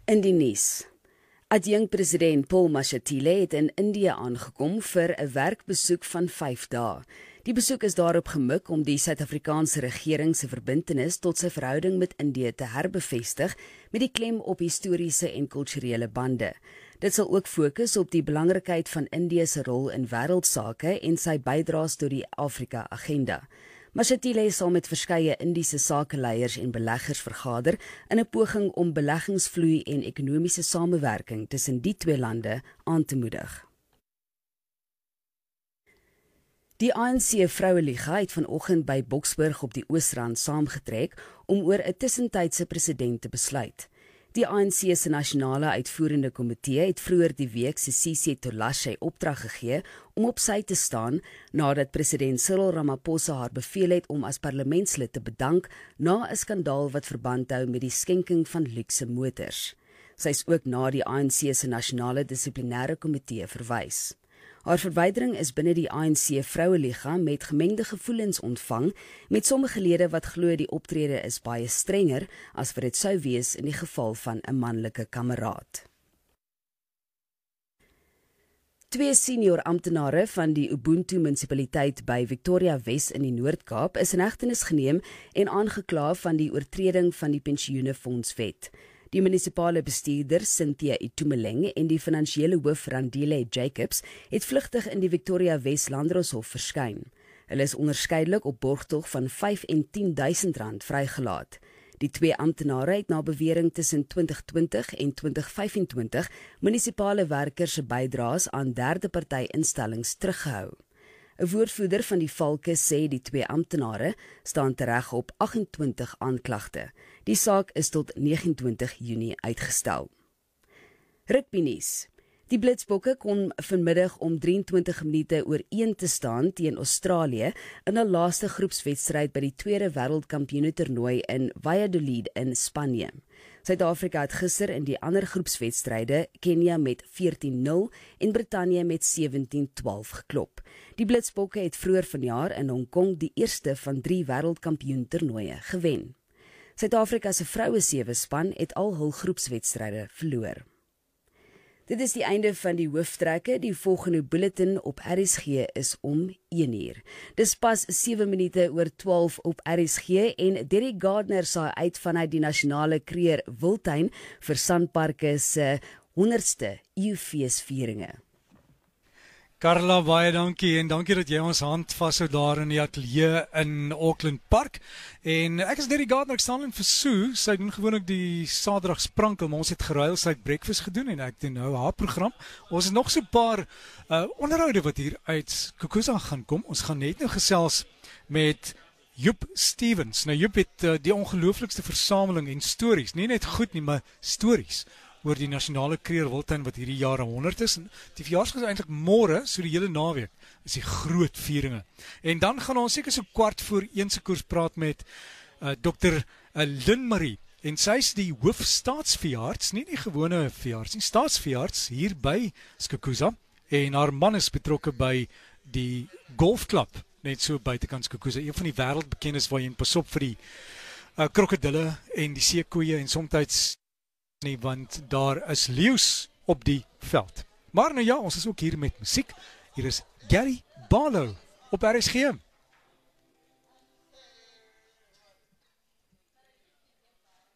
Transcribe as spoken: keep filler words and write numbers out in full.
In die nuus. Adjunkt-president Paul Mashatile het in Indië aangekom vir 'n werkbesoek van vyf dae. Die besoek is daarop gemik om die Suid-Afrikaanse regering se verbintenis tot sy verhouding met Indië te herbevestig met die klem op historiese en kulturele bande. Dit sal ook fokus op die belangrikheid van Indië se rol in wêreldsake en sy bydraes tot die Afrika-agenda. Mashatile sal met verskeie Indiese sakeleiers en beleggers vergader in 'n poging om beleggingsvloei en ekonomiese samewerking tussen die twee lande aan te moedig. Die A N C Vroueliga het vanoggend by Boksburg op die Oosrand saamgetrek om oor 'n tussentydse president te besluit. Die A N C se nasionale uitvoerende komitee het vroeër die week Sisisi Tolashe opdrag gegee om op sy te staan nadat president Cyril Ramaphosa haar beveel het om as parlementslid te bedank na 'n skandaal wat verband hou met die skenking van luukse motors. Sy is ook na die A N C se nasionale dissiplinêre komitee verwys. Haar verwydering is binne die A N C Vroueliga met gemengde gevoelens ontvang, met sommige lede wat glo die optrede is baie strenger as wat dit sou wees in die geval van 'n manlike kameraad. Twee senior amptenare van die Ubuntu munisipaliteit by Victoria Wes in die Noord-Kaap is in hegtenis geneem en aangekla van die oortreding van die pensioenfondswet. Die munisipale bestuurder Cynthia Itumeleng en die finansiële hoof Randile Jacobs het vlugtig in die Victoria Wes Landdroshof verskyn. Hulle is onderskeidelik op borgtog van vyf en tien duisend rand vrygelaat. Die twee amptenare het na bewering tussen twintig twintig en twintig vyf en twintig munisipale werkers se bydraes aan derde party instellings teruggehou. 'n Woordvoerder van die Valke sê die twee amptenare staan tereg op agt en twintig aanklagte. Die saak is tot nege en twintig Junie uitgestel. Rugbynuus. Die Blitsbokke kon vanmiddag om drie en twintig minute oor een te staan teen Australië in 'n laaste groepswedstryd by die tweede wêreldkampioenetoernooi in Valladolid in Spanje. Suid-Afrika het gister in die ander groepswedstryde Kenia met veertien nul en Brittanje met sewentien twaalf geklop. Die Blitsbokke het vroeër vanjaar in Hong Kong die eerste van drie wêreldkampioentoernooie gewen. Suid-Afrika se vroue sewe span het al hul groepswedstryde verloor. Dit is die einde van die hooftrekke. Die volgende bulletin op R S G is om een uur. Dis pas sewe minute oor twaalf op R S G en Derek Gardner saai uit vanuit die nasionale kreer Wildtuin vir Sanparks se honderdste eeufeesvieringe. Carla, baie dankie en dankie dat jy ons hand vashou daar in die ateljee in Auckland Park. En ek is Derek Gardner, ek staan in Versoe. Sy doen gewoonlik die Saterdag sprankel, maar ons het geruil, sy het breakfast gedoen en ek doen nou haar program. Ons het nog so 'n paar uh, onderhoude wat hier uit Kokuza gaan kom. Ons gaan net nou gesels met Joep Stevens. Nou Joep het uh, die ongelooflikste versameling en stories, nie net goed nie, maar stories oor die nasionale kreer Wildtuin wat hierdie jaar honderd is. En die verjaarsdag is eintlik môre, so die hele naweek is die groot vieringe. En dan gaan ons seker so kwart voor een se koers praat met uh, dokter uh, Lynn Marie. En sy is die hoof staatsveearts, nie die gewone veearts nie, staatsveearts hier by Skukuza. En haar man is betrokke by die golfklub, net so buitekant Skukuza. Een van die wêreldbekendes waar jy pas op vir die uh, krokodille en die seekoeie en soms nie, want daar is leeu's op die veld. Maar nou ja, ons is ook hier met musiek. Hier is Gary Barlow op R S G.